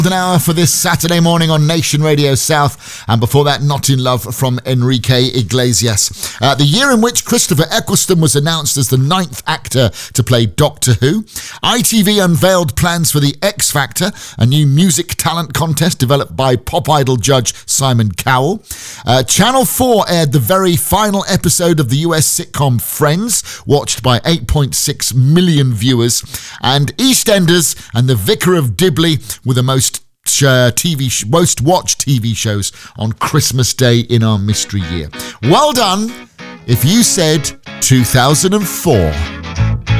An hour for this Saturday morning on Nation Radio South, and before that, Not in Love from Enrique Iglesias. The year in which Christopher Eccleston was announced as the 9th actor to play Doctor Who. ITV unveiled plans for the X Factor, a new music talent contest developed by pop idol judge Simon Cowell. Channel 4 aired the very final episode of the US sitcom Friends, watched by 8.6 million viewers. And EastEnders and The Vicar of Dibley were the most watched TV shows on Christmas Day in our mystery year. Well done if you said 2004.